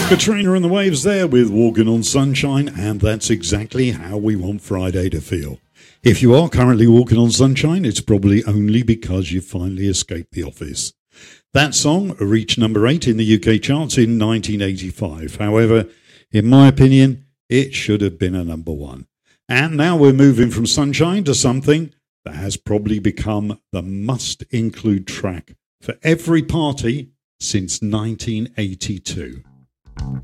Katrina and the Waves there with Walking on Sunshine, and that's exactly how we want Friday to feel. If you are currently walking on sunshine, it's probably only because you finally escaped the office. That song reached number 8 in the UK charts in 1985. However, in my opinion, it should have been a number 1. And now we're moving from sunshine to something that has probably become the must-include track for every party since 1982.